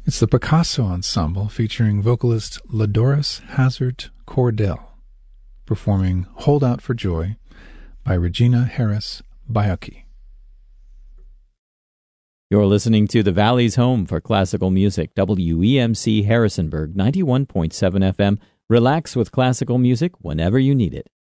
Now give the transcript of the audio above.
It's the Picasso Ensemble featuring vocalist Ladoris Hazard Cordell performing Hold Out for Joy by Regina Harris Baiocchi. You're listening to the Valley's home for classical music, WEMC Harrisonburg 91.7 FM. Relax with classical music whenever you need it.